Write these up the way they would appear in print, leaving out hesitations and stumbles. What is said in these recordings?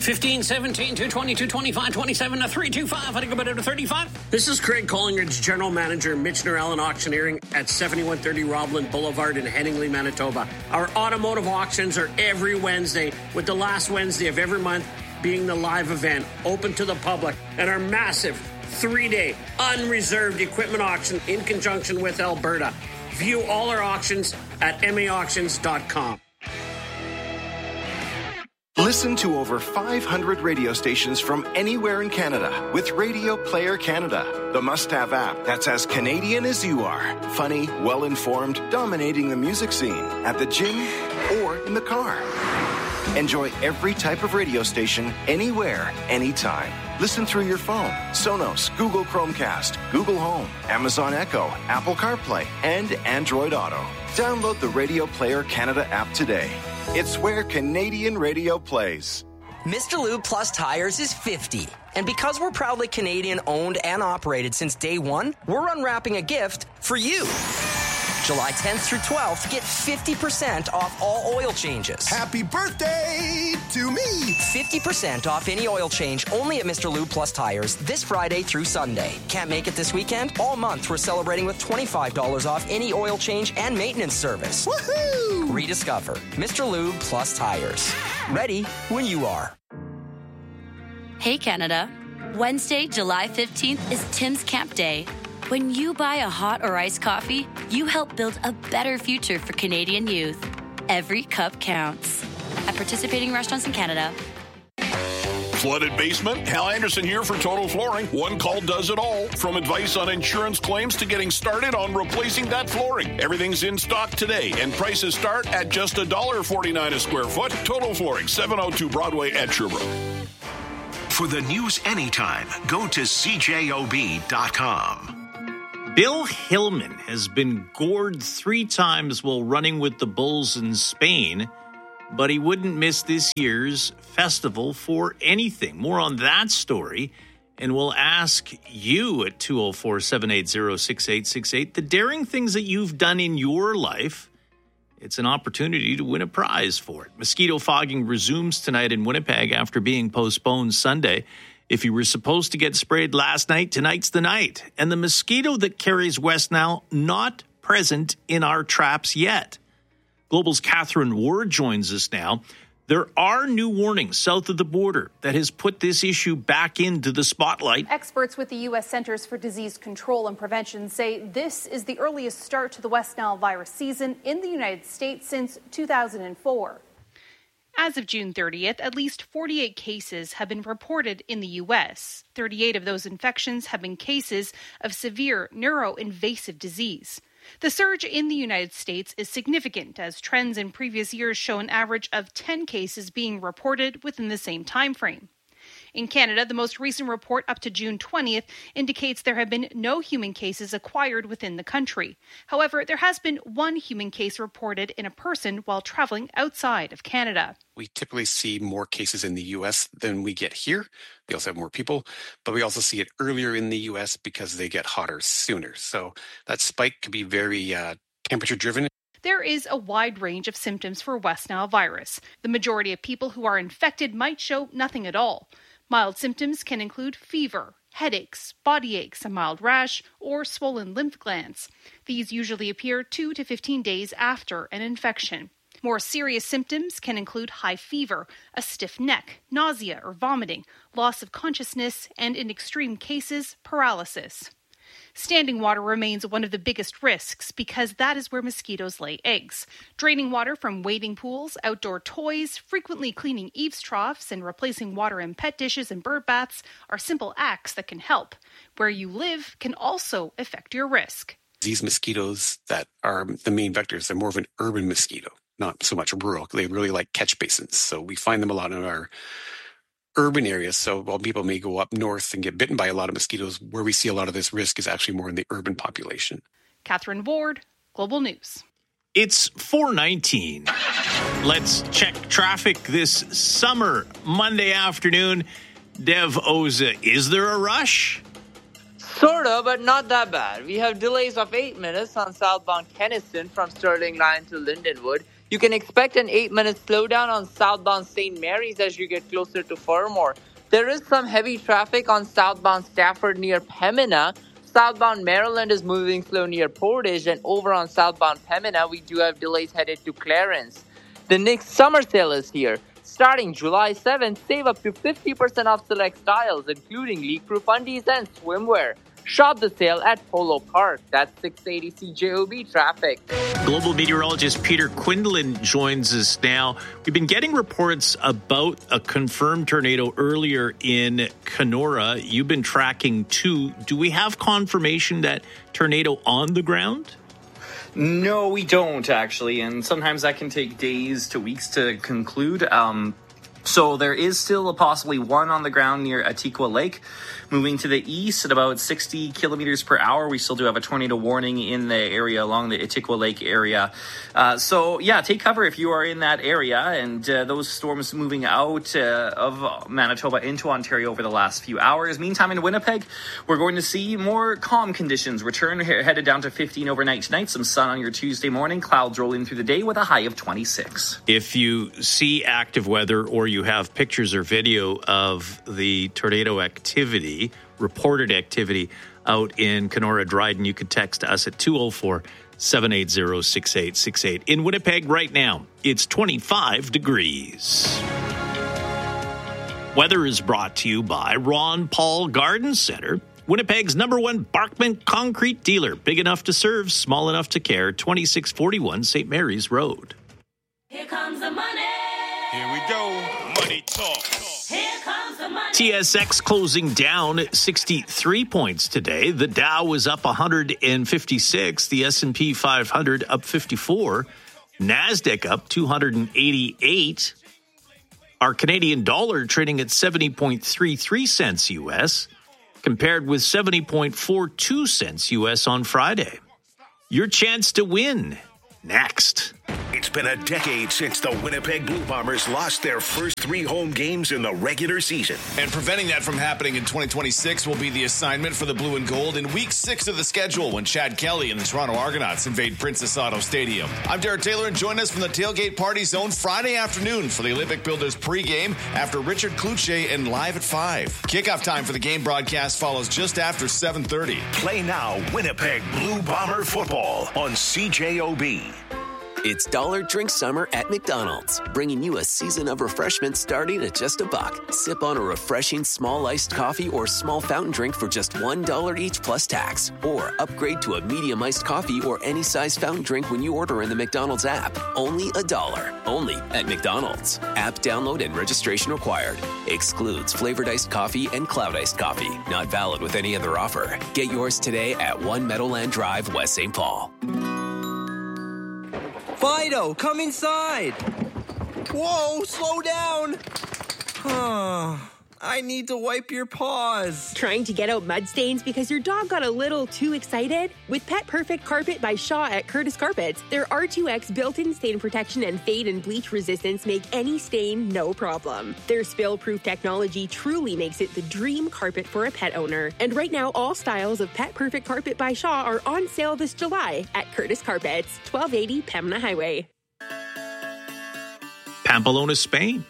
15, 17, 220, 225, 27, 325. I think about it to 35. This is Craig Collingridge, General Manager, Michener Allen Auctioneering at 7130 Roblin Boulevard in Headingley, Manitoba. Our automotive auctions are every Wednesday, with the last Wednesday of every month being the live event, open to the public, and our massive 3-day unreserved equipment auction in conjunction with Alberta. View all our auctions at maauctions.com. Listen to over 500 radio stations from anywhere in Canada with Radio Player Canada, the must-have app that's as Canadian as you are. Funny, well-informed, dominating the music scene at the gym or in the car. Enjoy every type of radio station, anywhere, anytime. Listen through your phone, Sonos, Google Chromecast, Google Home, Amazon Echo, Apple CarPlay, and Android Auto. Download the Radio Player Canada app today. It's where Canadian radio plays. Mr. Lube Plus Tires is 50. And because we're proudly Canadian owned and operated since day one, we're unwrapping a gift for you. July 10th through 12th, get 50% off all oil changes. Happy birthday to me! 50% off any oil change only at Mr. Lube Plus Tires this Friday through Sunday. Can't make it this weekend? All month, we're celebrating with $25 off any oil change and maintenance service. Woohoo! Rediscover Mr. Lube Plus Tires. Ready when you are. Hey, Canada. Wednesday, July 15th is Tim's Camp Day. When you buy a hot or iced coffee, you help build a better future for Canadian youth. Every cup counts. At participating restaurants in Canada. Flooded basement? Hal Anderson here for Total Flooring. One call does it all. From advice on insurance claims to getting started on replacing that flooring. Everything's in stock today, and prices start at just $1.49 a square foot. Total Flooring, 702 Broadway at Sherbrooke. For the news anytime, go to CJOB.com. Bill Hillman has been gored 3 times while running with the Bulls in Spain, but he wouldn't miss this year's festival for anything. More on that story, and we'll ask you at 204-780-6868 the daring things that you've done in your life. It's an opportunity to win a prize for it. Mosquito fogging resumes tonight in Winnipeg after being postponed Sunday. If you were supposed to get sprayed last night, tonight's the night. And the mosquito that carries west now, not present in our traps yet. Global's Catherine Ward joins us now. There are new warnings south of the border that has put this issue back into the spotlight. Experts with the U.S. Centers for Disease Control and Prevention say this is the earliest start to the West Nile virus season in the United States since 2004. As of June 30th, at least 48 cases have been reported in the U.S. 38 of those infections have been cases of severe neuroinvasive disease. The surge in the United States is significant, as trends in previous years show an average of 10 cases being reported within the same time frame. In Canada, the most recent report up to June 20th indicates there have been no human cases acquired within the country. However, there has been 1 human case reported in a person while traveling outside of Canada. We typically see more cases in the U.S. than we get here. They also have more people, but we also see it earlier in the U.S. because they get hotter sooner. So that spike could be very temperature-driven. There is a wide range of symptoms for West Nile virus. The majority of people who are infected might show nothing at all. Mild symptoms can include fever, headaches, body aches, a mild rash, or swollen lymph glands. These usually appear 2 to 15 days after an infection. More serious symptoms can include high fever, a stiff neck, nausea or vomiting, loss of consciousness, and in extreme cases, paralysis. Standing water remains one of the biggest risks because that is where mosquitoes lay eggs. Draining water from wading pools, outdoor toys, frequently cleaning eaves troughs, and replacing water in pet dishes and bird baths are simple acts that can help. Where you live can also affect your risk. These mosquitoes that are the main vectors, they're more of an urban mosquito, not so much rural. They really like catch basins, so we find them a lot in our urban areas. So while people may go up north and get bitten by a lot of mosquitoes, where we see a lot of this risk is actually more in the urban population. Catherine Ward, Global News. It's 4:19. Let's check traffic this summer Monday afternoon. Dev Oza, is there a rush? Sort of, but not that bad. We have delays of 8 minutes on southbound Kenniston from Sterling Line to Lindenwood. You can expect an 8-minute slowdown on southbound St. Mary's as you get closer to Fermor. There is some heavy traffic on southbound Stafford near Pembina. Southbound Maryland is moving slow near Portage, and over on southbound Pembina, we do have delays headed to Clarence. The next summer sale is here. Starting July 7th, save up to 50% off select styles, including leak-proof undies and swimwear. Shop the sale at Polo Park. That's 680 CJOB traffic. Global meteorologist Peter Quinlan joins us now. We've been getting reports about a confirmed tornado earlier in Kenora. You've been tracking two. Do we have confirmation that tornado on the ground? No, we don't, actually. And sometimes that can take days to weeks to conclude. So there is still possibly one on the ground near Atiqua Lake. Moving to the east at about 60 kilometers per hour. We still do have a tornado warning in the area along the Atiqua Lake area. So, take cover if you are in that area. And those storms moving out of Manitoba into Ontario over the last few hours. Meantime, in Winnipeg, we're going to see more calm conditions return, headed down to 15 overnight tonight. Some sun on your Tuesday morning. Clouds rolling through the day with a high of 26. If you see active weather or you have pictures or video of the tornado activity, reported activity out in Kenora Dryden, you could text us at 204-780-6868. In Winnipeg right now, it's 25 degrees. Weather is brought to you by Ron Paul Garden Center, Winnipeg's #1 Barkman concrete dealer. Big enough to serve, small enough to care. 2641 St. Mary's Road. Here comes the money. Here we go. Money talk. Here comes the money. TSX closing down 63 points today. The Dow was up 156. The S&P 500 up 54. NASDAQ up 288. Our Canadian dollar trading at 70.33 cents U.S. compared with 70.42 cents U.S. on Friday. Your chance to win next. It's been a decade since the Winnipeg Blue Bombers lost their first 3 home games in the regular season. And preventing that from happening in 2026 will be the assignment for the Blue and Gold in Week 6 of the schedule when Chad Kelly and the Toronto Argonauts invade Princess Auto Stadium. I'm Derek Taylor, and join us from the Tailgate Party Zone Friday afternoon for the Olympic Builders pregame after Richard Cloutier and Live at 5. Kickoff time for the game broadcast follows just after 7:30. Play now Winnipeg Blue Bomber football on CJOB. It's Dollar Drink Summer at McDonald's, bringing you a season of refreshment starting at just $1. Sip on a refreshing small iced coffee or small fountain drink for just $1 each plus tax. Or upgrade to a medium iced coffee or any size fountain drink when you order in the McDonald's app. Only $1. Only at McDonald's. App download and registration required. Excludes flavored iced coffee and cloud iced coffee. Not valid with any other offer. Get yours today at 1 Meadowland Drive, West St. Paul. Fido, come inside. Whoa, slow down. I need to wipe your paws. Trying to get out mud stains because your dog got a little too excited? With Pet Perfect Carpet by Shaw at Curtis Carpets, their R2X built-in stain protection and fade and bleach resistance make any stain no problem. Their spill-proof technology truly makes it the dream carpet for a pet owner. And right now, all styles of Pet Perfect Carpet by Shaw are on sale this July at Curtis Carpets, 1280 Pembina Highway. Pamplona, Spain.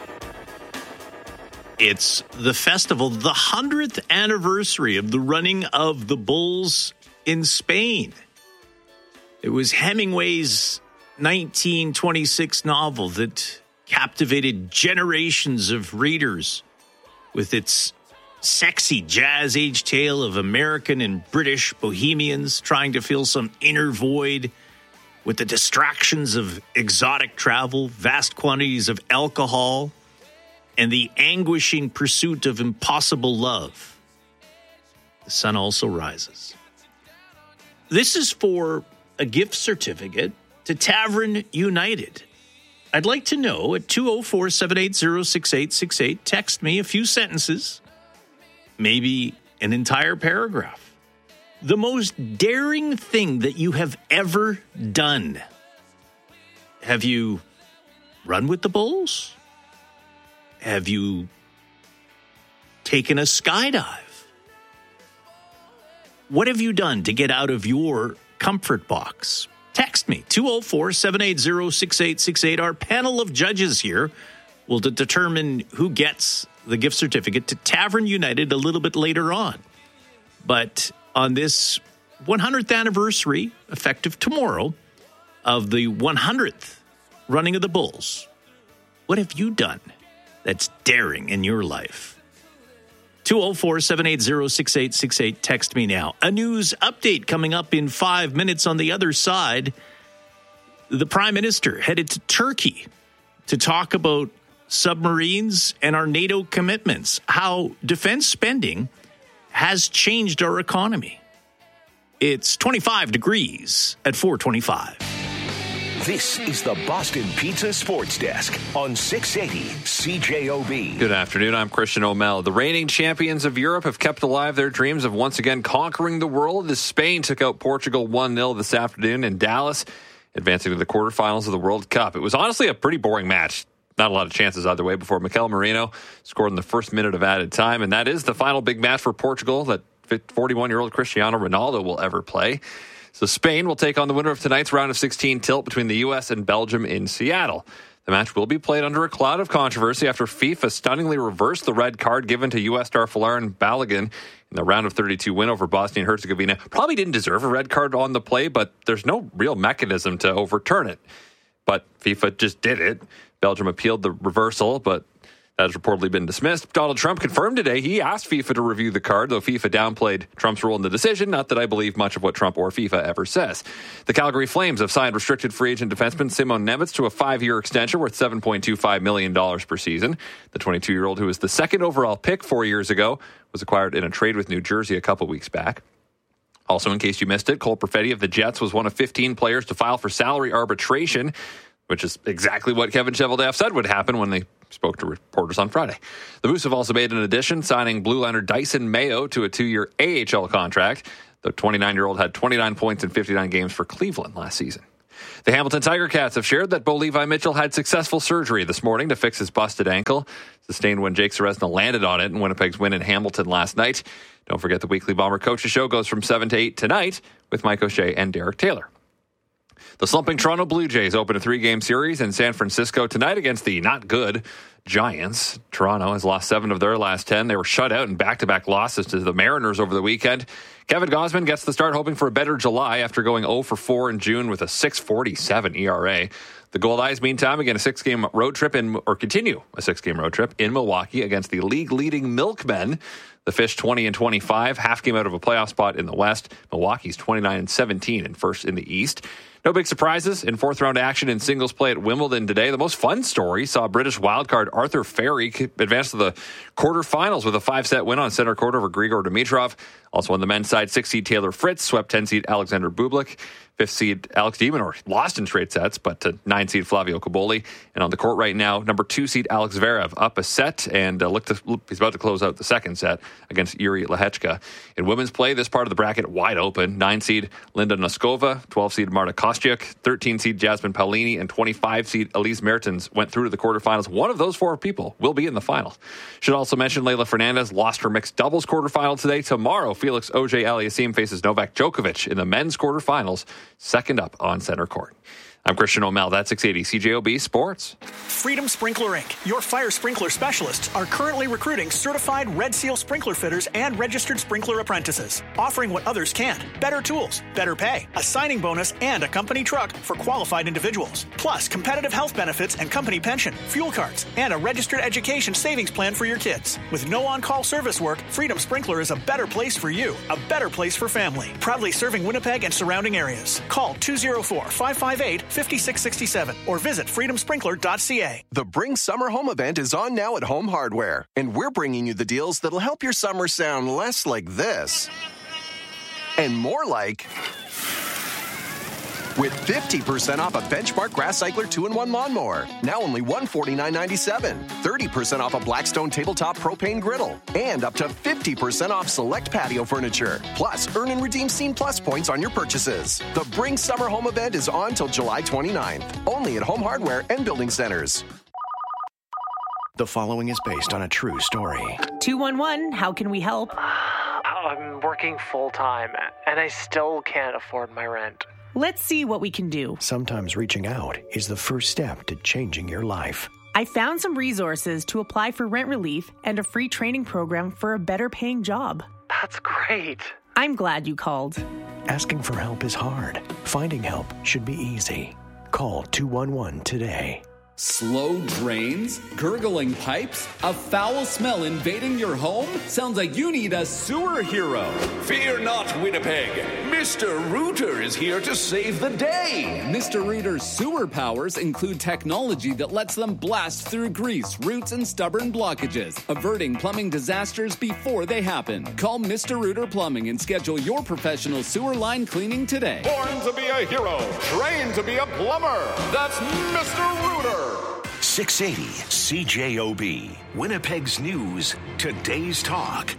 It's the festival, the 100th anniversary of the running of the bulls in Spain. It was Hemingway's 1926 novel that captivated generations of readers with its sexy jazz-age tale of American and British bohemians trying to fill some inner void with the distractions of exotic travel, vast quantities of alcohol, and the anguishing pursuit of impossible love. The sun also rises. This is for a gift certificate to Tavern United. I'd like to know at 204-780-6868. Text me a few sentences, maybe an entire paragraph. The most daring thing that you have ever done. Have you run with the bulls? Have you taken a skydive? What have you done to get out of your comfort box? Text me, 204-780-6868. Our panel of judges here will determine who gets the gift certificate to Tavern United a little bit later on. But on this 100th anniversary, effective tomorrow, of the 100th running of the Bulls, what have you done that's daring in your life? 204-780-6868. Text me now. A news update coming up in 5 minutes. On the other side, the Prime Minister headed to Turkey to talk about submarines and our NATO commitments, how defense spending has changed our economy. It's 25 degrees at 425. This is the Boston Pizza Sports Desk on 680 CJOB. Good afternoon. I'm Christian O'Mell. The reigning champions of Europe have kept alive their dreams of once again conquering the world as Spain took out Portugal 1-0 this afternoon in Dallas, advancing to the quarterfinals of the World Cup. It was honestly a pretty boring match. Not a lot of chances either way before Mikel Merino scored in the first minute of added time. And that is the final big match for Portugal that 41-year-old Cristiano Ronaldo will ever play. So Spain will take on the winner of tonight's round of 16 tilt between the U.S. and Belgium in Seattle. The match will be played under a cloud of controversy after FIFA stunningly reversed the red card given to U.S. star Folarin Balogun in the round of 32 win over Bosnia and Herzegovina. Probably didn't deserve a red card on the play, but there's no real mechanism to overturn it. But FIFA just did it. Belgium appealed the reversal, but that has reportedly been dismissed. Donald Trump confirmed today he asked FIFA to review the card, though FIFA downplayed Trump's role in the decision. Not that I believe much of what Trump or FIFA ever says. The Calgary Flames have signed restricted free agent defenseman Simon Nemec to a 5-year extension worth $7.25 million per season. The 22-year-old, who was the second overall pick 4 years ago, was acquired in a trade with New Jersey a couple weeks back. Also, in case you missed it, Cole Perfetti of the Jets was one of 15 players to file for salary arbitration, which is exactly what Kevin Cheveldayoff said would happen when they spoke to reporters on Friday. The Moose have also made an addition, signing blue liner Dyson Mayo to a 2-year AHL contract. The 29-year-old had 29 points in 59 games for Cleveland last season. The Hamilton Tiger Cats have shared that Bo Levi Mitchell had successful surgery this morning to fix his busted ankle, sustained when Jake Ceresna landed on it in Winnipeg's win in Hamilton last night. Don't forget the weekly Bomber Coaches Show goes from 7 to 8 tonight with Mike O'Shea and Derek Taylor. The slumping Toronto Blue Jays open a 3-game series in San Francisco tonight against the not good Giants. Toronto has lost 7 of their last 10. They were shut out in back-to-back losses to the Mariners over the weekend. Kevin Gausman gets the start, hoping for a better July after going 0 for 4 in June with a 6.47 ERA. The Gold Eyes, meantime, continue a 6-game road trip in Milwaukee against the league-leading Milkmen. The Fish 20-25, half game out of a playoff spot in the West. Milwaukee's 29-17 and first in the East. No big surprises in fourth-round action in singles play at Wimbledon today. The most fun story saw British wildcard Arthur Ferry advance to the quarterfinals with a 5-set win on center court over Grigor Dimitrov. Also on the men's side, 6-seed Taylor Fritz swept 10-seed Alexander Bublik. 5th-seed Alex de Minaur lost in straight sets, but to 9-seed Flavio Cobolli. And on the court right now, number 2-seed Alex Zverev up a set, and he's about to close out the second set against Yuri Lehechka. In women's play, this part of the bracket wide open. 9-seed Linda Noskova, 12-seed Marta Kostyuk, 13-seed Jasmine Paolini, and 25-seed Elise Mertens went through to the quarterfinals. One of those 4 people will be in the final. Should also mention Leylah Fernandez lost her mixed doubles quarterfinal today. Tomorrow, Felix Auger-Aliassime faces Novak Djokovic in the men's quarterfinals, second up on center court. I'm Christian O'Mell. That's 680 CJOB Sports. Freedom Sprinkler Inc., your fire sprinkler specialists, are currently recruiting certified Red Seal sprinkler fitters and registered sprinkler apprentices, offering what others can't. Better tools, better pay, a signing bonus, and a company truck for qualified individuals. Plus, competitive health benefits and company pension, fuel cards, and a registered education savings plan for your kids. With no on-call service work, Freedom Sprinkler is a better place for you, a better place for family. Proudly serving Winnipeg and surrounding areas. Call 204-558-5667 or visit freedomsprinkler.ca. The Bring Summer Home event is on now at Home Hardware, and we're bringing you the deals that'll help your summer sound less like this and more like, with 50% off a Benchmark Grass Cycler 2-in-1 lawnmower, now only $149.97. 30% off a Blackstone Tabletop Propane Griddle, and up to 50% off select patio furniture. Plus, earn and redeem Scene Plus points on your purchases. The Bring Summer Home event is on till July 29th, only at Home Hardware and Building Centers. The following is based on a true story. 211, how can we help? I'm working full-time, and I still can't afford my rent. Let's see what we can do. Sometimes reaching out is the first step to changing your life. I found some resources to apply for rent relief and a free training program for a better paying job. That's great. I'm glad you called. Asking for help is hard. Finding help should be easy. Call 211 today. Slow drains? Gurgling pipes? A foul smell invading your home? Sounds like you need a sewer hero. Fear not, Winnipeg. Mr. Rooter is here to save the day. Mr. Rooter's sewer powers include technology that lets them blast through grease, roots, and stubborn blockages, averting plumbing disasters before they happen. Call Mr. Rooter Plumbing and schedule your professional sewer line cleaning today. Born to be a hero, trained to be a plumber. That's Mr. Rooter. 680 CJOB, Winnipeg's News, Today's Talk.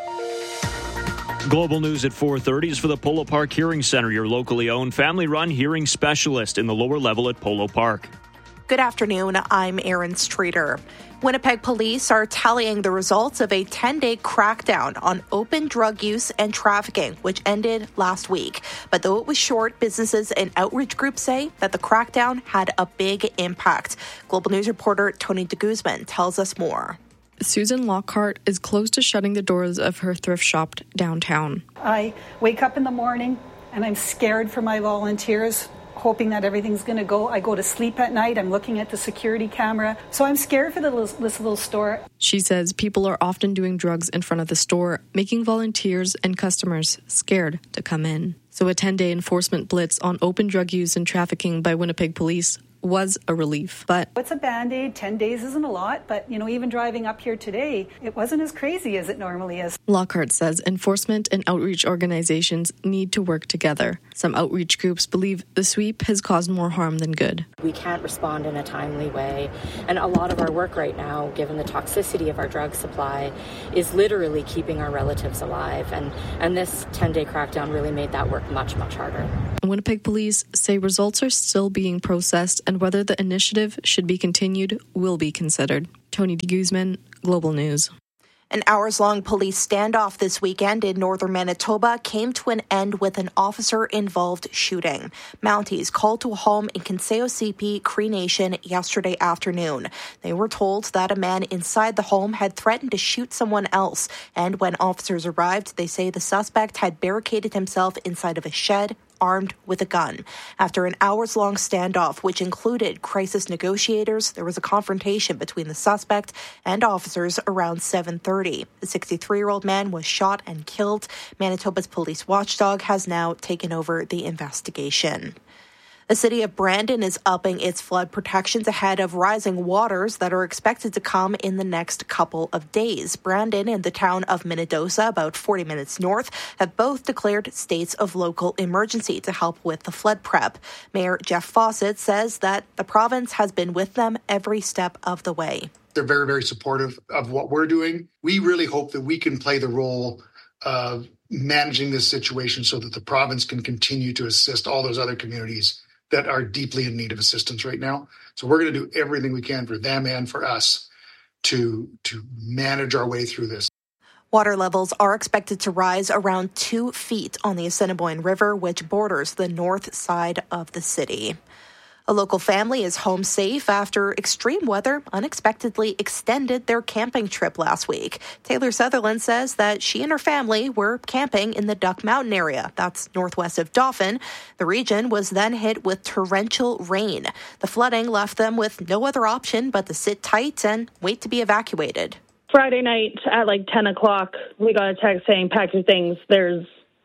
Global News at 4:30 is for the Polo Park Hearing Center, your locally owned, family-run hearing specialist in the lower level at Polo Park. Good afternoon. I'm Erin Streeter. Winnipeg police are tallying the results of a 10-day crackdown on open drug use and trafficking, which ended last week. But though it was short, businesses and outreach groups say that the crackdown had a big impact. Global News reporter Tony de Guzman tells us more. Susan Lockhart is close to shutting the doors of her thrift shop downtown. I wake up in the morning and I'm scared for my volunteers, hoping that everything's going to go. I go to sleep at night. I'm looking at the security camera. So I'm scared for this little store. She says people are often doing drugs in front of the store, making volunteers and customers scared to come in. So a 10-day enforcement blitz on open drug use and trafficking by Winnipeg police was a relief. But it's a Band-Aid. 10 days isn't a lot, but even driving up here today, it wasn't as crazy as it normally is. Lockhart says enforcement and outreach organizations need to work together. Some outreach groups believe the sweep has caused more harm than good. We can't respond in a timely way, and a lot of our work right now, given the toxicity of our drug supply, is literally keeping our relatives alive, and this 10-day crackdown really made that work much, much harder. Winnipeg police say results are still being processed, and whether the initiative should be continued will be considered. Tony de Guzman, Global News. An hours-long police standoff this weekend in northern Manitoba came to an end with an officer-involved shooting. Mounties called to a home in Conseil CP, Cree Nation, yesterday afternoon. They were told that a man inside the home had threatened to shoot someone else, and when officers arrived, they say the suspect had barricaded himself inside of a shed, armed with a gun. After an hours-long standoff, which included crisis negotiators, there was a confrontation between the suspect and officers around 7:30. The 63-year-old man was shot and killed. Manitoba's police watchdog has now taken over the investigation. The city of Brandon is upping its flood protections ahead of rising waters that are expected to come in the next couple of days. Brandon and the town of Minnedosa, about 40 minutes north, have both declared states of local emergency to help with the flood prep. Mayor Jeff Fawcett says that the province has been with them every step of the way. They're very, very supportive of what we're doing. We really hope that we can play the role of managing this situation so that the province can continue to assist all those other communities that are deeply in need of assistance right now. So we're going to do everything we can for them and for us to manage our way through this. Water levels are expected to rise around 2 feet on the Assiniboine River, which borders the north side of the city. A local family is home safe after extreme weather unexpectedly extended their camping trip last week. Taylor Sutherland says that she and her family were camping in the Duck Mountain area. That's northwest of Dauphin. The region was then hit with torrential rain. The flooding left them with no other option but to sit tight and wait to be evacuated. Friday night at 10 o'clock, we got a text saying, pack your things. There's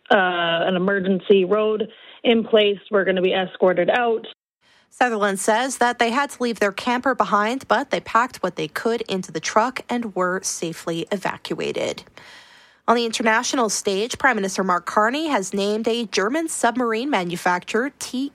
an emergency road in place. We're going to be escorted out. Sutherland says that they had to leave their camper behind, but they packed what they could into the truck and were safely evacuated. On the international stage, Prime Minister Mark Carney has named a German submarine manufacturer,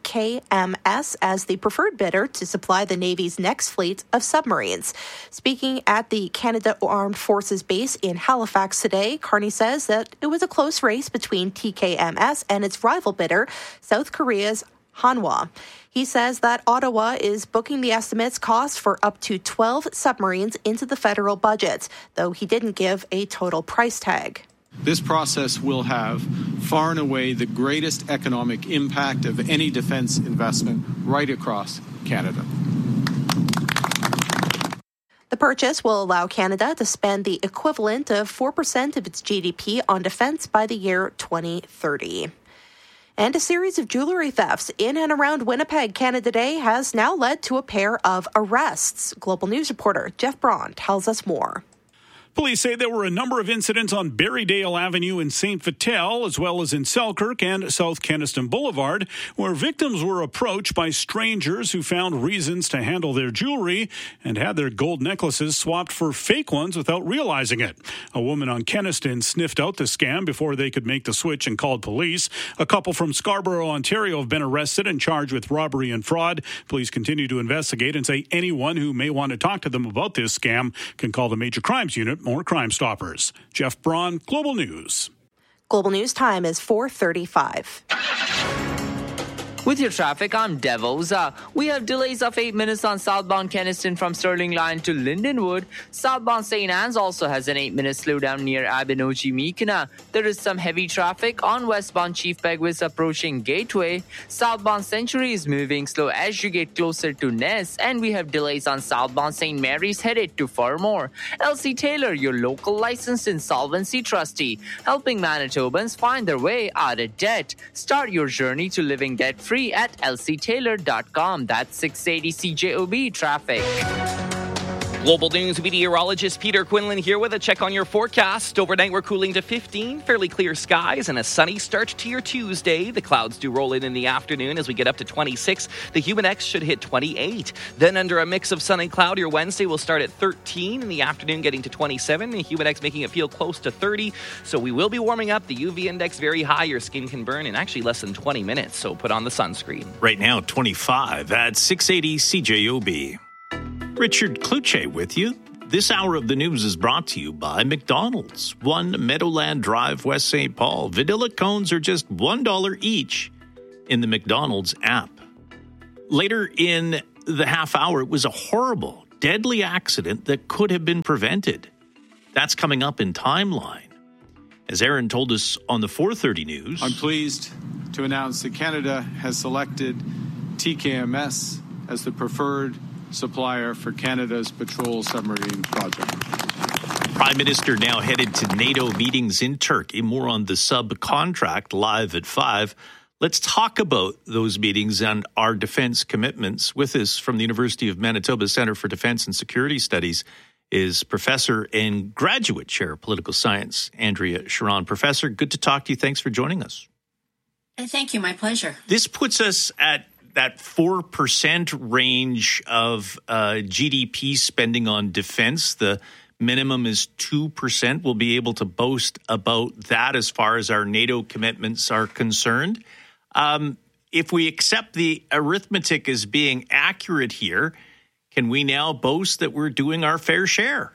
TKMS, as the preferred bidder to supply the Navy's next fleet of submarines. Speaking at the Canada Armed Forces base in Halifax today, Carney says that it was a close race between TKMS and its rival bidder, South Korea's Hanwha. He says that Ottawa is booking the estimates cost for up to 12 submarines into the federal budget, though he didn't give a total price tag. This process will have far and away the greatest economic impact of any defense investment right across Canada. The purchase will allow Canada to spend the equivalent of 4% of its GDP on defense by the year 2030. And a series of jewelry thefts in and around Winnipeg, Canada Day has now led to a pair of arrests. Global News reporter Jeff Braun tells us more. Police say there were a number of incidents on Berrydale Avenue in St. Vital, as well as in Selkirk and South Kenaston Boulevard, where victims were approached by strangers who found reasons to handle their jewelry and had their gold necklaces swapped for fake ones without realizing it. A woman on Kenaston sniffed out the scam before they could make the switch and called police. A couple from Scarborough, Ontario have been arrested and charged with robbery and fraud. Police continue to investigate and say anyone who may want to talk to them about this scam can call the Major Crimes Unit or Crime Stoppers. Jeff Braun, Global News. Global News time is 4:35. With your traffic, I'm Devoza. We have delays of 8 minutes on southbound Kenaston from Sterling Line to Lindenwood. Southbound St. Anne's also has an 8-minute slowdown near Abenochi-Mikina. There is some heavy traffic on westbound Chief Begwis approaching Gateway. Southbound Century is moving slow as you get closer to Ness. And we have delays on southbound St. Mary's headed to Farmore. Elsie Taylor, your local licensed insolvency trustee, helping Manitobans find their way out of debt. Start your journey to living debt-free at lctaylor.com. That's 680 CJOB traffic. Global News meteorologist Peter Quinlan here with a check on your forecast. Overnight, we're cooling to 15, fairly clear skies, and a sunny start to your Tuesday. The clouds do roll in the afternoon as we get up to 26. The Humidex should hit 28. Then under a mix of sun and cloud, your Wednesday will start at 13 in the afternoon, getting to 27. The Humidex making it feel close to 30. So we will be warming up. The UV index very high. Your skin can burn in actually less than 20 minutes. So put on the sunscreen. Right now, 25 at 680 CJOB. Richard Kluche with you. This hour of the news is brought to you by McDonald's. 1 Meadowland Drive, West St. Paul. Vanilla cones are just $1 each in the McDonald's app. Later in the half hour, it was a horrible, deadly accident that could have been prevented. That's coming up in Timeline. As Aaron told us on the 4:30 news. I'm pleased to announce that Canada has selected TKMS as the preferred supplier for Canada's patrol submarine project. Prime Minister now headed to NATO meetings in Turkey. More on the subcontract live at 5. Let's talk about those meetings and our defense commitments. With us from the University of Manitoba Centre for Defense and Security Studies is Professor and Graduate Chair of Political Science, Andrea Sharon. Professor, good to talk to you. Thanks for joining us. Thank you. My pleasure. This puts us at that 4% range of GDP spending on defense. The minimum is 2%. We'll be able to boast about that as far as our NATO commitments are concerned. If we accept the arithmetic as being accurate here, can we now boast that we're doing our fair share?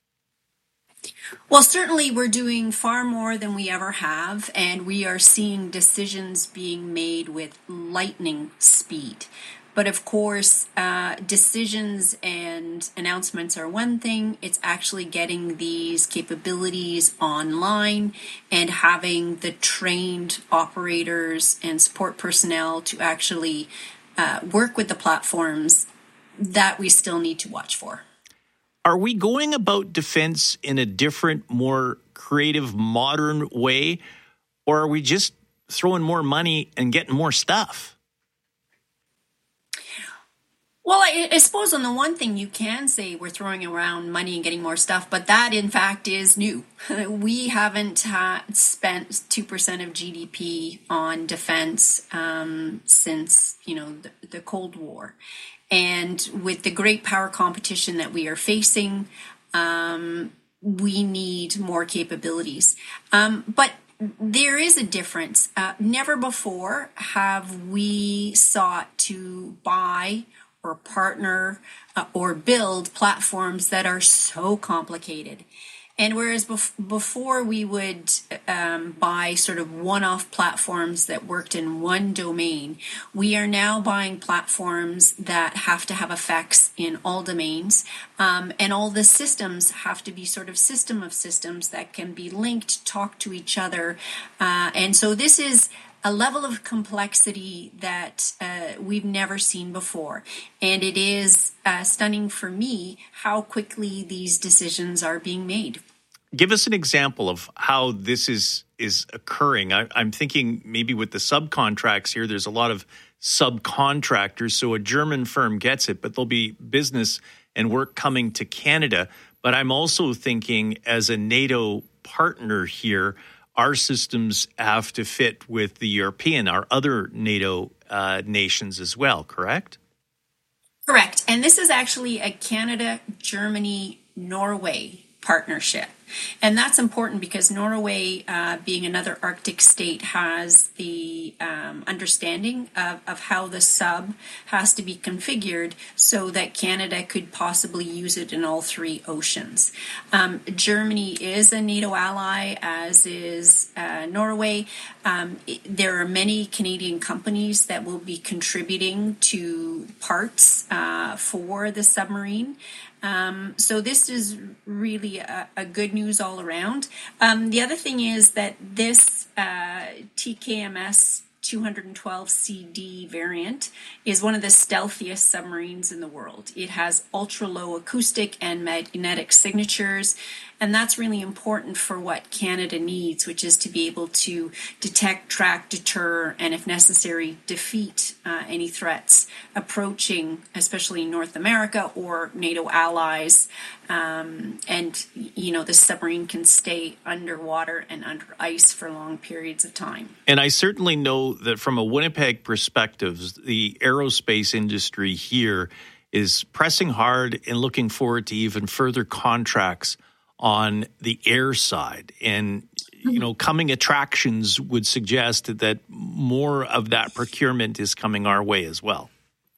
Well, certainly we're doing far more than we ever have, and we are seeing decisions being made with lightning speed. But of course, decisions and announcements are one thing. It's actually getting these capabilities online and having the trained operators and support personnel to actually work with the platforms that we still need to watch for. Are we going about defense in a different, more creative, modern way, or are we just throwing more money and getting more stuff? Well, I suppose on the one thing you can say we're throwing around money and getting more stuff, but that in fact is new. We haven't spent 2% of GDP on defense since, the Cold War. And with the great power competition that we are facing, we need more capabilities. But there is a difference. Never before have we sought to buy or partner or build platforms that are so complicated. And whereas before we would buy sort of one-off platforms that worked in one domain. We are now buying platforms that have to have effects in all domains, and all the systems have to be sort of system of systems that can be linked, talk to each other, and so this is a level of complexity that we've never seen before. And it is stunning for me how quickly these decisions are being made. Give us an example of how this is occurring. I'm thinking maybe with the subcontracts here, there's a lot of subcontractors, so a German firm gets it, but there'll be business and work coming to Canada. But I'm also thinking as a NATO partner here, our systems have to fit with the European, our other NATO nations as well, correct? Correct. And this is actually a Canada, Germany, Norway partnership. And that's important because Norway, being another Arctic state, has the understanding of how the sub has to be configured so that Canada could possibly use it in all three oceans. Germany is a NATO ally, as is Norway. There are many Canadian companies that will be contributing to parts for the submarine. So this is really a good news all around. The other thing is that this TKMS 212CD variant is one of the stealthiest submarines in the world. It has ultra-low acoustic and magnetic signatures, and that's really important for what Canada needs, which is to be able to detect, track, deter, and if necessary, defeat any threats approaching, especially North America or NATO allies. And, you know, the submarine can stay underwater and under ice for long periods of time. And I certainly know that from a Winnipeg perspective, the aerospace industry here is pressing hard and looking forward to even further contracts on the air side. And, you know, coming attractions would suggest that more of that procurement is coming our way as well.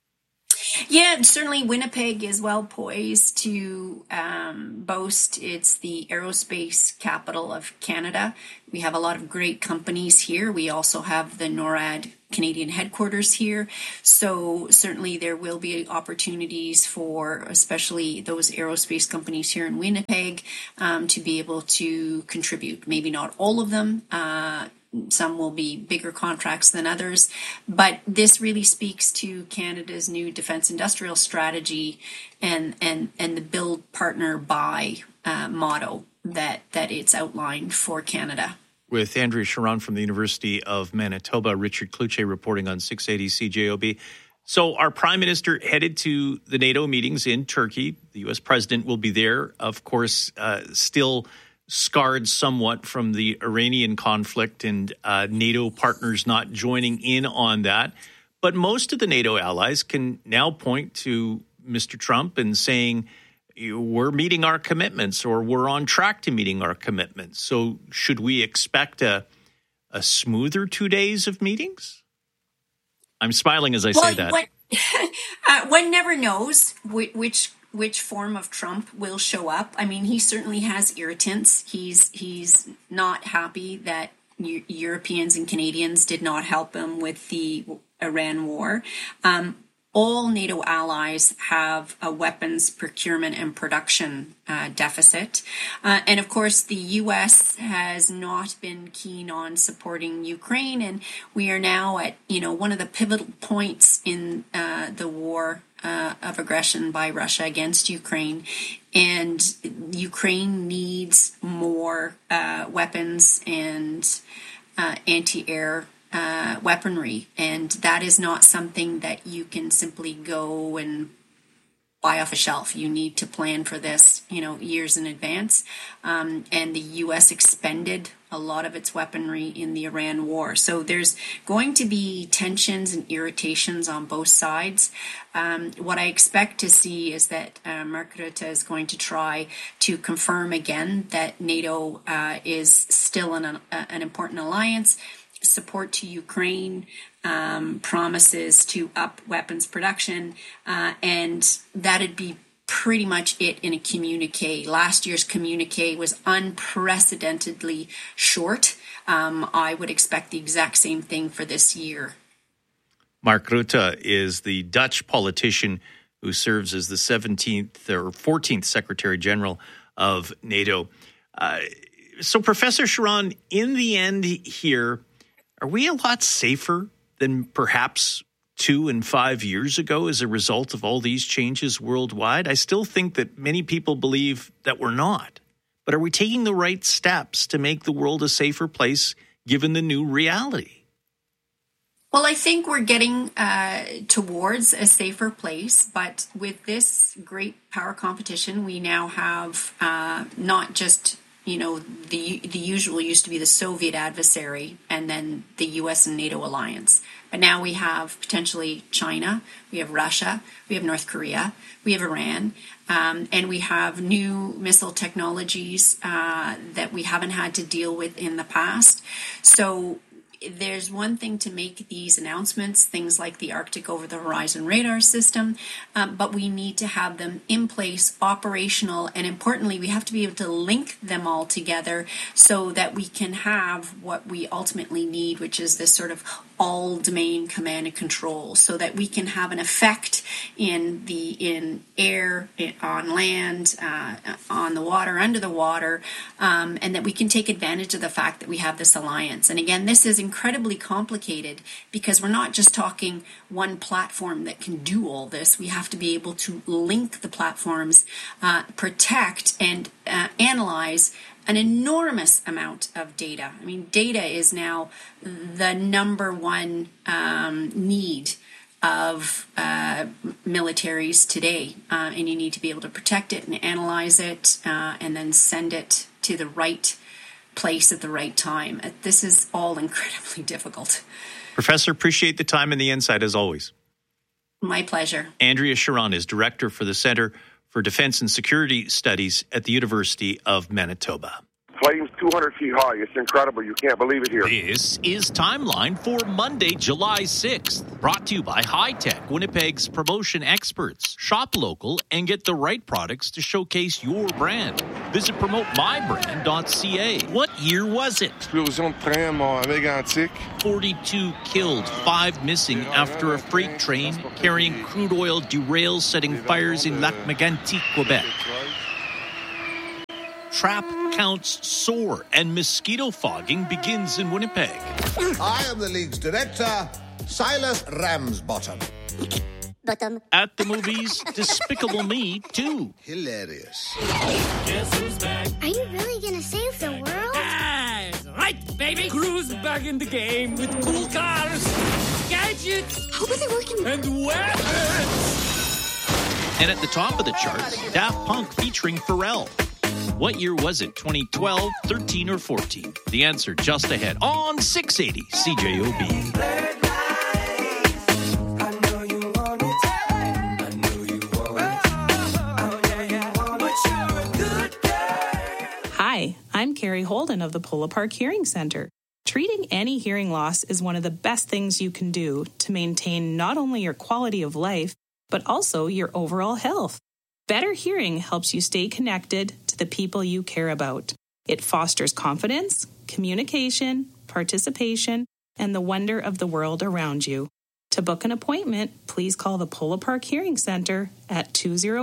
Yeah, certainly Winnipeg is well poised to boast it's the aerospace capital of Canada. We have a lot of great companies here. We also have the NORAD Canadian headquarters here. So certainly there will be opportunities for especially those aerospace companies here in Winnipeg to be able to contribute. Maybe not all of them. Some will be bigger contracts than others, but this really speaks to Canada's new defense industrial strategy and the build, partner, buy motto that it's outlined for Canada. With Andrea Sharon from the University of Manitoba, Richard Cloutier reporting on 680 CJOB. So our Prime Minister headed to the NATO meetings in Turkey. The U.S. President will be there, of course, still scarred somewhat from the Iranian conflict and NATO partners not joining in on that. But most of the NATO allies can now point to Mr. Trump and saying, we're meeting our commitments or we're on track to meeting our commitments. So should we expect a smoother 2 days of meetings? I'm smiling as I say that. One never knows which form of Trump will show up. I mean, he certainly has irritants. He's not happy that Europeans and Canadians did not help him with the Iran war. All NATO allies have a weapons procurement and production deficit. And of course, the U.S. has not been keen on supporting Ukraine. And we are now at, one of the pivotal points in the war of aggression by Russia against Ukraine. And Ukraine needs more weapons and anti-air weaponry, and that is not something that you can simply go and buy off a shelf. You need to plan for this, years in advance. And the U.S. expended a lot of its weaponry in the Iran war. So there's going to be tensions and irritations on both sides. What I expect to see is that Mark Rutte is going to try to confirm again that NATO is still an important alliance, support to Ukraine, promises to up weapons production, and that'd be pretty much it in a communique. Last year's communique was unprecedentedly short. I would expect the exact same thing for this year. Mark Rutte is the Dutch politician who serves as the 17th or 14th Secretary General of NATO. So, Professor Charron, in the end here, are we a lot safer than perhaps 2 and 5 years ago as a result of all these changes worldwide? I still think that many people believe that we're not. But are we taking the right steps to make the world a safer place given the new reality? Well, I think we're getting towards a safer place, but with this great power competition, we now have not just, the usual used to be the Soviet adversary and then the U.S. and NATO alliance. But now we have potentially China, we have Russia, we have North Korea, we have Iran, and we have new missile technologies that we haven't had to deal with in the past. So there's one thing to make these announcements, things like the Arctic over-the-horizon radar system, but we need to have them in place, operational, and importantly, we have to be able to link them all together so that we can have what we ultimately need, which is this sort of all-domain command and control, so that we can have an effect in air, on land, on the water, under the water, and that we can take advantage of the fact that we have this alliance. And again, this is incredibly complicated because we're not just talking one platform that can do all this. We have to be able to link the platforms, protect and analyze an enormous amount of data. I mean, data is now the number one need of militaries today, and you need to be able to protect it and analyze it and then send it to the right place at the right time. This is all incredibly difficult. Professor, appreciate the time and the insight as always. My pleasure. Andrea Charron is director for the Center for Defense and Security Studies at the University of Manitoba. Flames 200 feet high. It's incredible. You can't believe it here. This is Timeline for Monday, July 6th. Brought to you by High Tech, Winnipeg's promotion experts. Shop local and get the right products to showcase your brand. Visit promotemybrand.ca. What year was it? Explosion de train à Mégantic. 42 killed, 5 missing after a freight train carrying crude oil derails, setting fires in Lac Mégantic, Quebec. Trap counts soar and mosquito fogging begins in Winnipeg. I am the league's director, Silas Ramsbottom. At the movies, Despicable Me 2. Hilarious. Guess who's back? Are you really going to save the world? That's right, baby. Crew's back in the game with cool cars, gadgets, how are they working? And weapons. And at the top of the charts, Daft Punk featuring Pharrell. What year was it? 2012, 13, or 14? The answer just ahead on 680 CJOB. Hi, I'm Carrie Holden of the Polo Park Hearing Center. Treating any hearing loss is one of the best things you can do to maintain not only your quality of life, but also your overall health. Better hearing helps you stay connected to the people you care about. It fosters confidence, communication, participation, and the wonder of the world around you. To book an appointment, please call the Polo Park Hearing Center at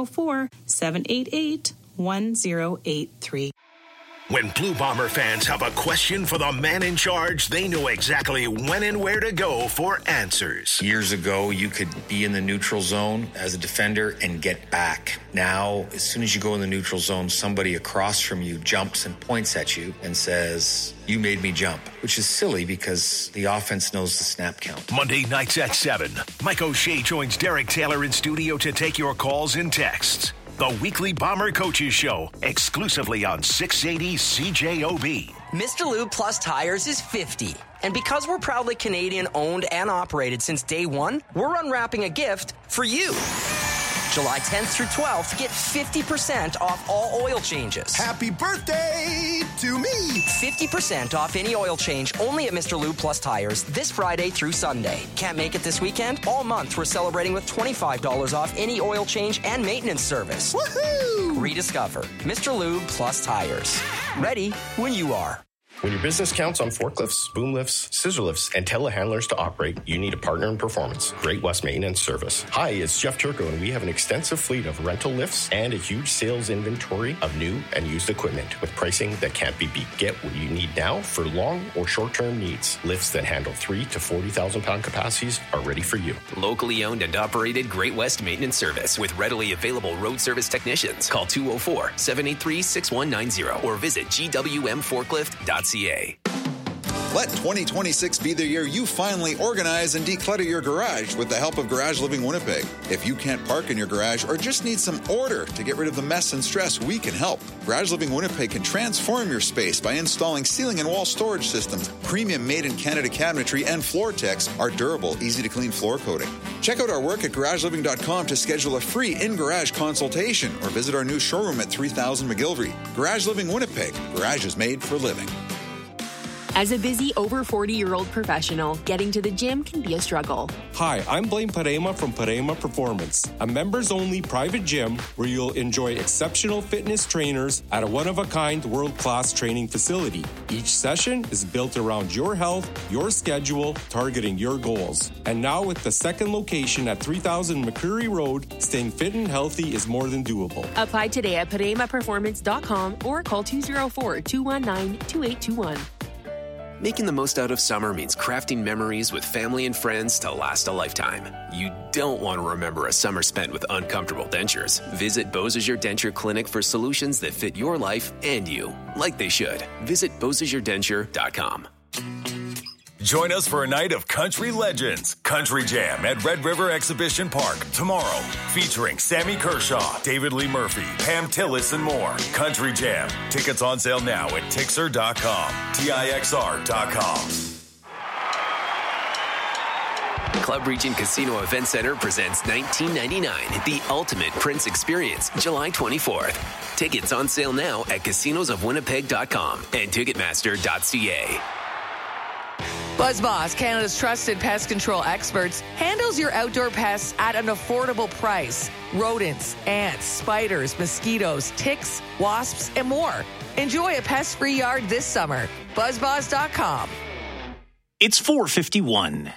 204-788-1083. When Blue Bomber fans have a question for the man in charge, they know exactly when and where to go for answers. Years ago, you could be in the neutral zone as a defender and get back. Now, as soon as you go in the neutral zone, somebody across from you jumps and points at you and says, "You made me jump," which is silly because the offense knows the snap count. Monday nights at 7, Mike O'Shea joins Derek Taylor in studio to take your calls and texts. The weekly Bomber Coaches Show, exclusively on 680 CJOB. Mr. Lube Plus Tires is 50. And because we're proudly Canadian owned and operated since day one, we're unwrapping a gift for you. July 10th through 12th, get 50% off all oil changes. Happy birthday to me! 50% off any oil change only at Mr. Lube Plus Tires this Friday through Sunday. Can't make it this weekend? All month we're celebrating with $25 off any oil change and maintenance service. Woohoo! Rediscover Mr. Lube Plus Tires. Ready when you are. When your business counts on forklifts, boom lifts, scissor lifts, and telehandlers to operate, you need a partner in performance. Great West Maintenance Service. Hi, it's Jeff Turco, and we have an extensive fleet of rental lifts and a huge sales inventory of new and used equipment with pricing that can't be beat. Get what you need now for long or short-term needs. Lifts that handle 3 to 40,000 pound capacities are ready for you. Locally owned and operated Great West Maintenance Service with readily available road service technicians. Call 204-783-6190 or visit gwmforklift.ca. Let 2026 be the year you finally organize and declutter your garage with the help of Garage Living Winnipeg. If you can't park in your garage or just need some order to get rid of the mess and stress, we can help. Garage Living Winnipeg can transform your space by installing ceiling and wall storage systems, premium made-in-Canada cabinetry, and Floor-Tex, our durable, easy-to-clean floor coating. Check out our work at garageliving.com to schedule a free in-garage consultation or visit our new showroom at 3000 McGillivray. Garage Living Winnipeg. Garage is made for living. As a busy over 40-year-old professional, getting to the gym can be a struggle. Hi, I'm Blaine Parema from Parema Performance, a members-only private gym where you'll enjoy exceptional fitness trainers at a one-of-a-kind world-class training facility. Each session is built around your health, your schedule, targeting your goals. And now with the second location at 3000 McCreary Road, staying fit and healthy is more than doable. Apply today at ParemaPerformance.com or call 204-219-2821. Making the most out of summer means crafting memories with family and friends to last a lifetime. You don't want to remember a summer spent with uncomfortable dentures. Visit Beausejour Denture Clinic for solutions that fit your life and you, like they should. Visit BeausejourDenture.com. Join us for a night of country legends. Country Jam at Red River Exhibition Park tomorrow, featuring Sammy Kershaw, David Lee Murphy, Pam Tillis, and more. Country Jam. Tickets on sale now at Tixer.com. TIXR.com. Club Region Casino Event Center presents 1999, the Ultimate Prince Experience, July 24th. Tickets on sale now at casinosofwinnipeg.com and Ticketmaster.ca. BuzzBoss, Canada's trusted pest control experts, handles your outdoor pests at an affordable price. Rodents, ants, spiders, mosquitoes, ticks, wasps, and more. Enjoy a pest-free yard this summer. BuzzBoss.com. It's 4:51.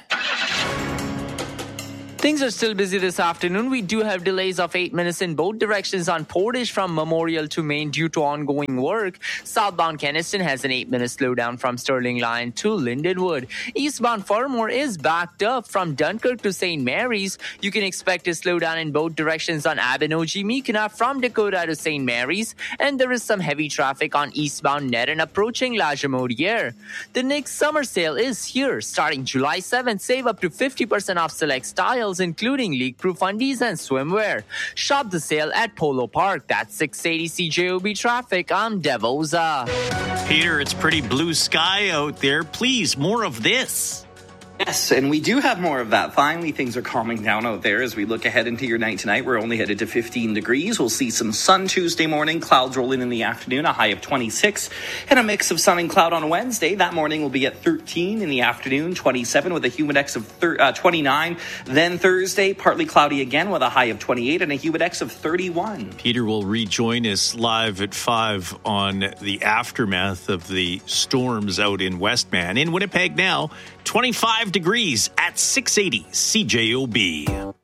Things are still busy this afternoon. We do have delays of 8 minutes in both directions on Portage from Memorial to Main due to ongoing work. Southbound Keniston has an 8-minute slowdown from Sterling Line to Lindenwood. Eastbound Fermor is backed up from Dunkirk to St. Mary's. You can expect a slowdown in both directions on Abinogi-Mekina from Dakota to St. Mary's. And there is some heavy traffic on eastbound Nerin approaching La Jamodiere. The next summer sale is here. Starting July 7th, save up to 50% off select styles, including leak-proof undies and swimwear. Shop the sale at Polo Park. That's 680 CJOB traffic. I'm Devoza. Peter, it's pretty blue sky out there. Please, more of this. Yes, and we do have more of that. Finally, things are calming down out there as we look ahead into your night tonight. We're only headed to 15 degrees. We'll see some sun Tuesday morning, clouds roll in the afternoon, a high of 26, and a mix of sun and cloud on Wednesday. That morning will be at 13 in the afternoon, 27 with a humidex of 29. Then Thursday, partly cloudy again with a high of 28 and a humidex of 31. Peter will rejoin us live at 5 on the aftermath of the storms out in Westman. In Winnipeg now, 25 degrees at 680 CJOB.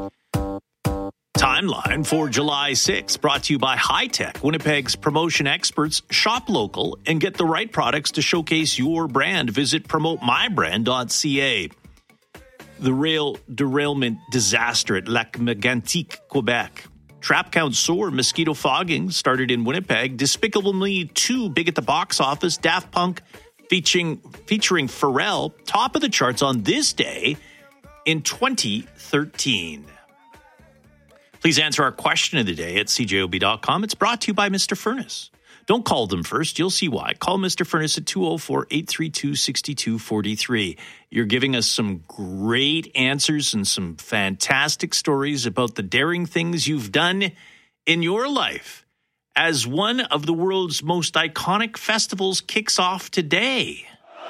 Timeline for July 6th, brought to you by High Tech, Winnipeg's promotion experts. Shop local and get the right products to showcase your brand. Visit promotemybrand.ca. The rail derailment disaster at Lac Mégantic, Quebec. Trap count soar, mosquito fogging started in Winnipeg. Despicable Me 2 big at the box office. Daft Punk featuring Pharrell, top of the charts on this day in 2013. Please answer our question of the day at cjob.com. It's brought to you by Mr. Furnace. Don't call them first. You'll see why. Call Mr. Furnace at 204-832-6243. You're giving us some great answers and some fantastic stories about the daring things you've done in your life as one of the world's most iconic festivals kicks off today.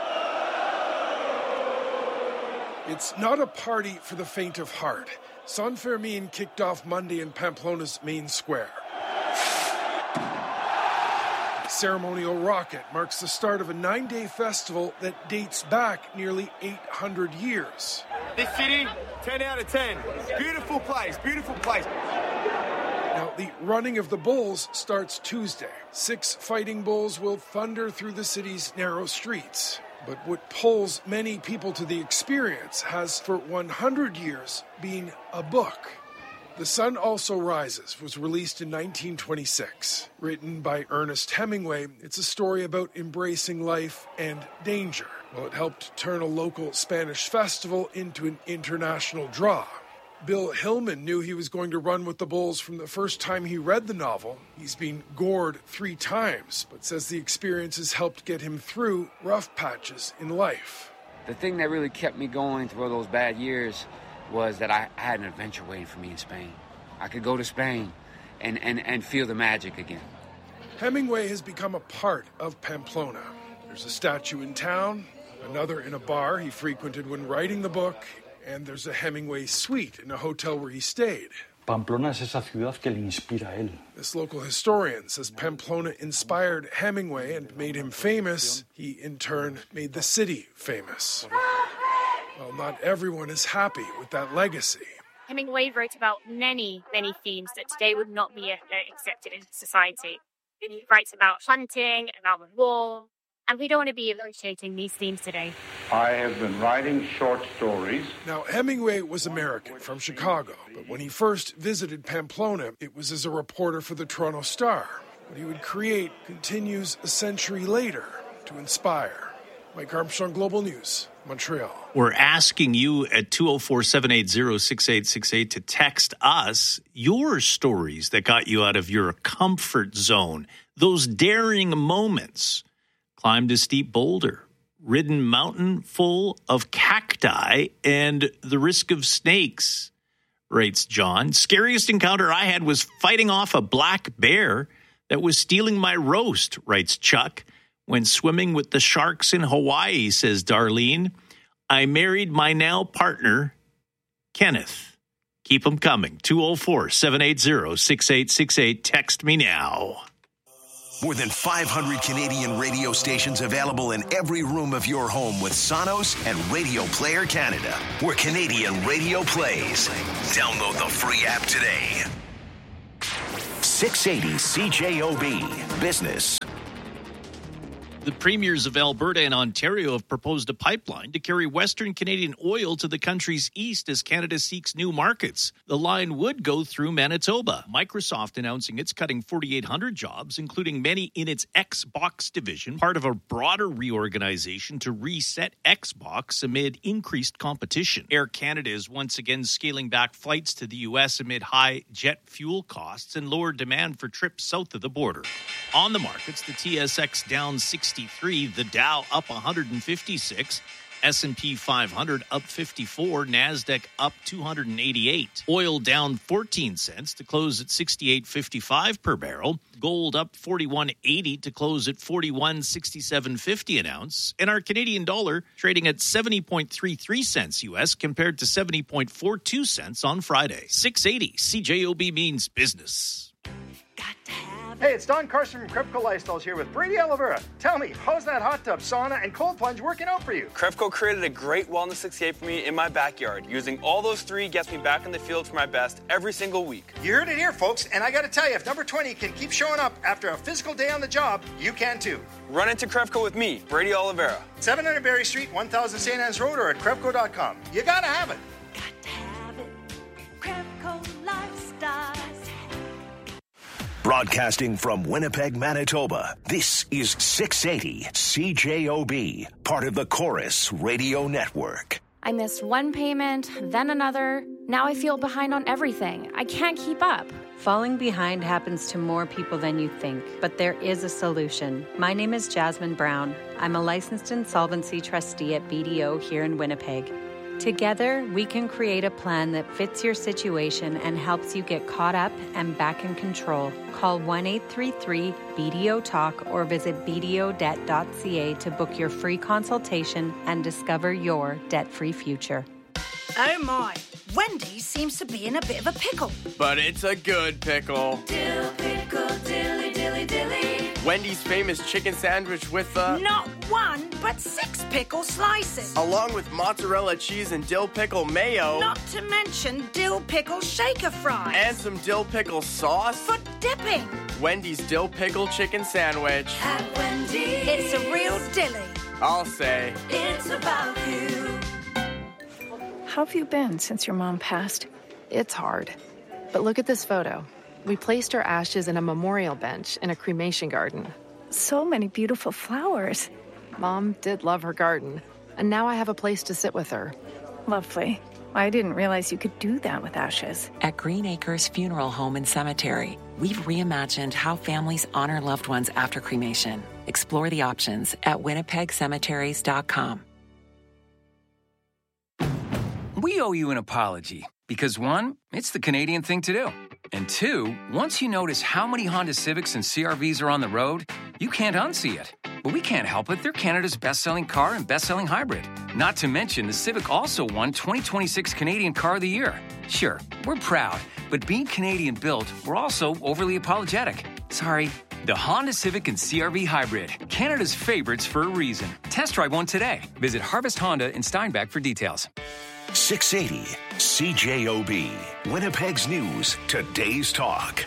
It's not a party for the faint of heart. San Fermin kicked off Monday in Pamplona's main square. The ceremonial rocket marks the start of a 9-day festival that dates back nearly 800 years. This city, 10 out of 10. Beautiful place, beautiful place. Now, the running of the bulls starts Tuesday. 6 fighting bulls will thunder through the city's narrow streets. But what pulls many people to the experience has for 100 years been a book. The Sun Also Rises was released in 1926. Written by Ernest Hemingway, it's a story about embracing life and danger. Well, it helped turn a local Spanish festival into an international draw. Bill Hillman knew he was going to run with the bulls from the first time he read the novel. He's been gored 3 times, but says the experience has helped get him through rough patches in life. The thing that really kept me going through all those bad years was that I had an adventure waiting for me in Spain. I could go to Spain and feel the magic again. Hemingway has become a part of Pamplona. There's a statue in town, another in a bar he frequented when writing the book, and there's a Hemingway suite in a hotel where he stayed. Pamplona es esa ciudad que le inspira a él. This local historian says Pamplona inspired Hemingway and made him famous. He, in turn, made the city famous. Well, not everyone is happy with that legacy. Hemingway wrote about many, many themes that today would not be accepted in society. He writes about hunting, about the war, and we don't want to be appreciating these themes today. I have been writing short stories. Now, Hemingway was American from Chicago, but when he first visited Pamplona, it was as a reporter for the Toronto Star. What he would create continues a century later to inspire. Mike Armstrong, Global News, Montreal. We're asking you at 204-780-6868 to text us your stories that got you out of your comfort zone, those daring moments. Climbed a steep boulder, ridden mountain full of cacti, and the risk of snakes, writes John. Scariest encounter I had was fighting off a black bear that was stealing my roast, writes Chuck. When swimming with the sharks in Hawaii, says Darlene. I married my now partner, Kenneth. Keep them coming. 204-780-6868. Text me now. More than 500 Canadian radio stations available in every room of your home with Sonos and Radio Player Canada, where Canadian radio plays. Download the free app today. 680 CJOB Business. The premiers of Alberta and Ontario have proposed a pipeline to carry Western Canadian oil to the country's east as Canada seeks new markets. The line would go through Manitoba. Microsoft announcing it's cutting 4,800 jobs, including many in its Xbox division, part of a broader reorganization to reset Xbox amid increased competition. Air Canada is once again scaling back flights to the U.S. amid high jet fuel costs and lower demand for trips south of the border. On the markets, the TSX down 63, the Dow up 156, S&P 500 up 54, NASDAQ up 288. Oil down 14 cents to close at 68.55 per barrel. Gold up 41.80 to close at 41.6750 an ounce. And our Canadian dollar trading at 70.33 cents U.S. compared to 70.42 cents on Friday. 680 CJOB means business. Hey, it's Don Carson from Krepco Lifestyles here with Brady Oliveira. Tell me, how's that hot tub, sauna, and cold plunge working out for you? Krepco created a great wellness escape for me in my backyard. Using all those 3 gets me back in the field for my best every single week. You heard it here, folks, and I gotta tell you, if number 20 can keep showing up after a physical day on the job, you can too. Run into Krepco with me, Brady Oliveira. 700 Berry Street, 1000 St. Anne's Road, or at Krepco.com. You gotta have it. Got to have it. Krepco Lifestyles. Broadcasting from Winnipeg, Manitoba, this is 680 CJOB, part of the Chorus Radio Network. I missed one payment, then another. Now I feel behind on everything. I can't keep up. Falling behind happens to more people than you think, but there is a solution. My name is Jasmine Brown. I'm a licensed insolvency trustee at BDO here in Winnipeg. Together, we can create a plan that fits your situation and helps you get caught up and back in control. Call 1-833-BDO-TALK or visit bdodebt.ca to book your free consultation and discover your debt-free future. Oh my, Wendy's seems to be in a bit of a pickle. But it's a good pickle. Dill pickle, dilly, dilly, dilly. Wendy's famous chicken sandwich with Not one, but 6 pickle slices. along with mozzarella cheese and dill pickle mayo. Not to mention dill pickle shaker fries. And some dill pickle sauce. For dipping. Wendy's dill pickle chicken sandwich. At Wendy's. It's a real dilly. I'll say. It's about you. How have you been since your mom passed? It's hard. But look at this photo. We placed her ashes in a memorial bench in a cremation garden. So many beautiful flowers. Mom did love her garden, and now I have a place to sit with her. Lovely. I didn't realize you could do that with ashes. At Green Acres Funeral Home and Cemetery, we've reimagined how families honor loved ones after cremation. Explore the options at winnipegcemeteries.com. We owe you an apology because 1, it's the Canadian thing to do. And 2, once you notice how many Honda Civics and CR-Vs are on the road, you can't unsee it. But we can't help it. They're Canada's best-selling car and best-selling hybrid. Not to mention, the Civic also won 2026 Canadian Car of the Year. Sure, we're proud, but being Canadian-built, we're also overly apologetic. Sorry. The Honda Civic and CR-V Hybrid, Canada's favorites for a reason. Test drive one today. Visit Harvest Honda in Steinbach for details. 680 CJOB, Winnipeg's News, Today's Talk.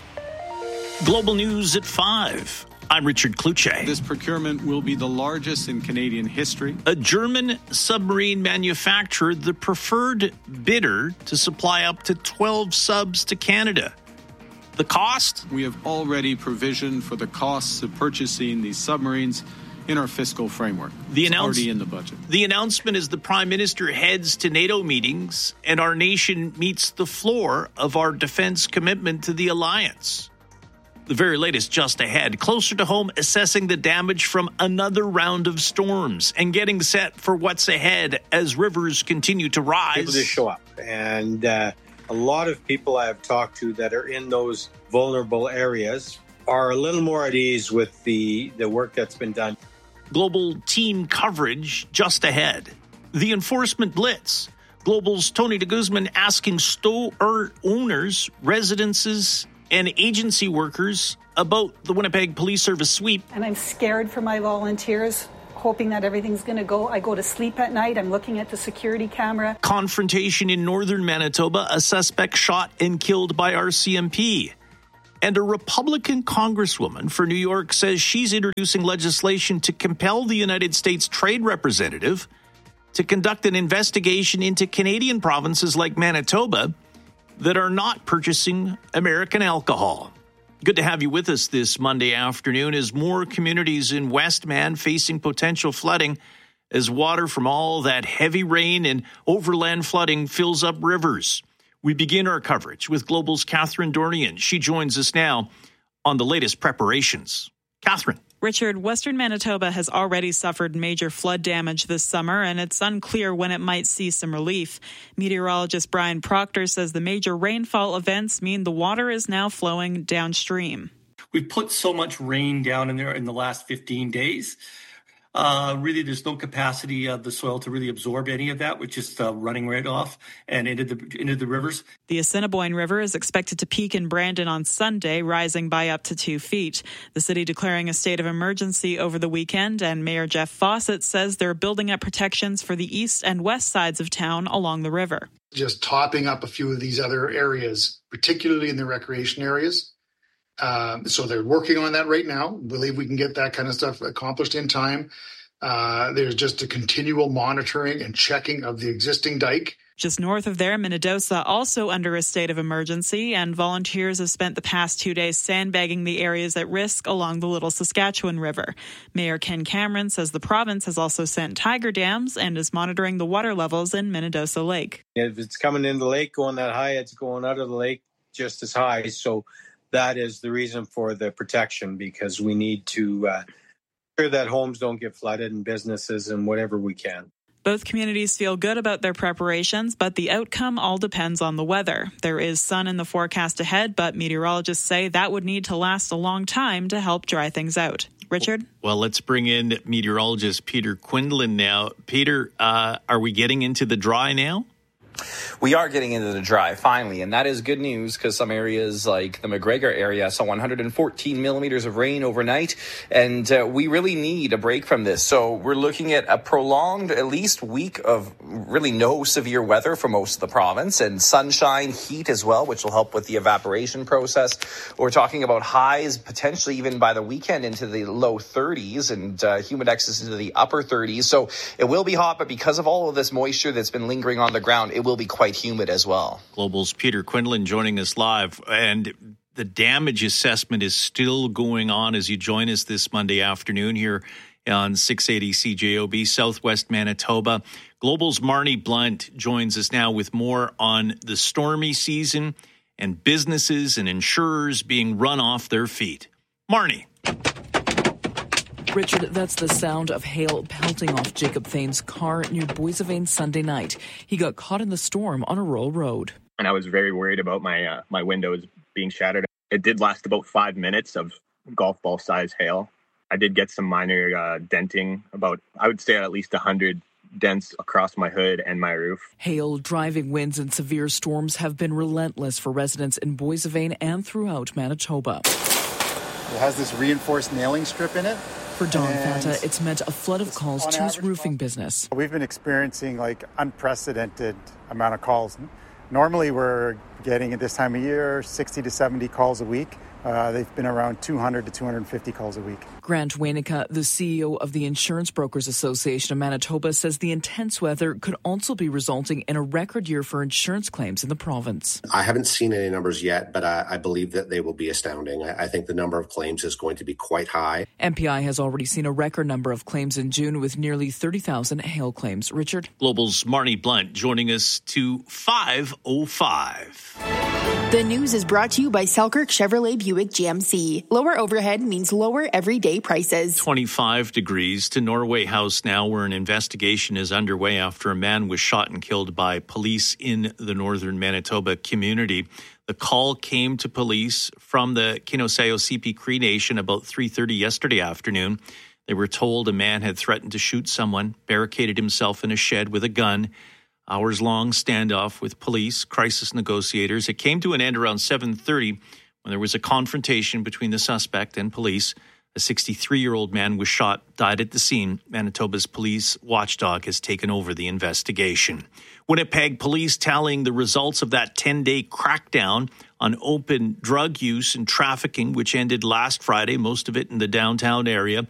Global News at 5. I'm Richard Kluche. This procurement will be the largest in Canadian history. A German submarine manufacturer, the preferred bidder to supply up to 12 subs to Canada. The cost? We have already provisioned for the costs of purchasing these submarines in our fiscal framework. It's already in the budget. The announcement is the Prime Minister heads to NATO meetings and our nation meets the floor of our defense commitment to the alliance. The very latest just ahead, closer to home, assessing the damage from another round of storms and getting set for what's ahead as rivers continue to rise. People just show up. And a lot of people I've talked to that are in those vulnerable areas are a little more at ease with the work that's been done. Global team coverage just ahead. The enforcement blitz. Global's Tony de Guzman asking store owners, residences, and agency workers about the Winnipeg Police Service sweep. And I'm scared for my volunteers, hoping that everything's going to go. I go to sleep at night. I'm looking at the security camera. Confrontation in northern Manitoba. A suspect shot and killed by RCMP. And a Republican congresswoman for New York says she's introducing legislation to compel the United States Trade Representative to conduct an investigation into Canadian provinces like Manitoba that are not purchasing American alcohol. Good to have you with us this Monday afternoon as more communities in Westman facing potential flooding as water from all that heavy rain and overland flooding fills up rivers. We begin our coverage with Global's Catherine Dornian. She joins us now on the latest preparations. Catherine. Richard, Western Manitoba has already suffered major flood damage this summer, and it's unclear when it might see some relief. Meteorologist Brian Proctor says the major rainfall events mean the water is now flowing downstream. We've put so much rain down in there in the last 15 days. Really, there's no capacity of the soil to really absorb any of that, which is running right off and into the rivers. The Assiniboine River is expected to peak in Brandon on Sunday, rising by up to 2 feet. The city declaring a state of emergency over the weekend, and Mayor Jeff Fawcett says they're building up protections for the east and west sides of town along the river. Just topping up a few of these other areas, particularly in the recreation areas. So they're working on that right now. Believe we can get that kind of stuff accomplished in time. There's just a continual monitoring and checking of the existing dike. Just north of there, Minnedosa also under a state of emergency, and volunteers have spent the past 2 days sandbagging the areas at risk along the Little Saskatchewan River. Mayor Ken Cameron says the province has also sent tiger dams and is monitoring the water levels in Minnedosa Lake. If it's coming into the lake, going that high, it's going out of the lake just as high. So that is the reason for the protection, because we need to sure that homes don't get flooded and businesses and whatever we can. Both communities feel good about their preparations, but the outcome all depends on the weather. There is sun in the forecast ahead, but meteorologists say that would need to last a long time to help dry things out. Richard? Well, let's bring in meteorologist Peter Quinlan now. Peter, are we getting into the dry now? We are getting into the dry, finally, and that is good news because some areas like the McGregor area saw 114 millimeters of rain overnight, and we really need a break from this. So we're looking at a prolonged, at least week of really no severe weather for most of the province, and sunshine, heat as well, which will help with the evaporation process. We're talking about highs potentially even by the weekend into the low 30s and humidexes into the upper 30s. So it will be hot, but because of all of this moisture that's been lingering on the ground, it will be quite humid as well. Global's Peter Quinlan joining us live, and the damage assessment is still going on as you join us this Monday afternoon here on 680 CJOB, Southwest Manitoba. Global's Marnie Blunt joins us now with more on the stormy season and businesses and insurers being run off their feet. Marnie. Richard, that's the sound of hail pelting off Jacob Thane's car near Boissevain Sunday night. He got caught in the storm on a rural road. And I was very worried about my windows being shattered. It did last about 5 minutes of golf ball size hail. I did get some minor denting, about, I would say, at least 100 dents across my hood and my roof. Hail, driving winds, and severe storms have been relentless for residents in Boissevain and throughout Manitoba. It has this reinforced nailing strip in it. For Don Fanta, it's meant a flood of calls to his roofing business. We've been experiencing unprecedented amount of calls. Normally we're getting at this time of year 60 to 70 calls a week. They've been around 200 to 250 calls a week. Grant Wainica, the CEO of the Insurance Brokers Association of Manitoba, says the intense weather could also be resulting in a record year for insurance claims in the province. I haven't seen any numbers yet, but I believe that they will be astounding. I think the number of claims is going to be quite high. MPI has already seen a record number of claims in June with nearly 30,000 hail claims. Richard? Global's Marnie Blunt joining us to 5:05. The news is brought to you by Selkirk Chevrolet Buick GMC. Lower overhead means lower everyday prices. 25 degrees to Norway House now, where an investigation is underway after a man was shot and killed by police in the northern Manitoba community. The call came to police from the Kinoseo CP Cree Nation about 3:30 yesterday afternoon. They were told a man had threatened to shoot someone, barricaded himself in a shed with a gun. Hours-long standoff with police, crisis negotiators. It came to an end around 7:30 when there was a confrontation between the suspect and police. A 63-year-old man was shot, died at the scene. Manitoba's police watchdog has taken over the investigation. Winnipeg police tallying the results of that 10-day crackdown on open drug use and trafficking, which ended last Friday, most of it in the downtown area.